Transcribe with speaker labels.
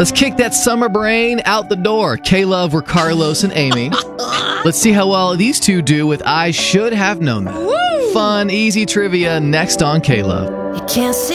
Speaker 1: Let's kick that summer brain out the door. K-Love were Carlos and Amy. Let's see how well these two do with I Should Have Known That. Fun, easy trivia next on K-Love.
Speaker 2: You can't see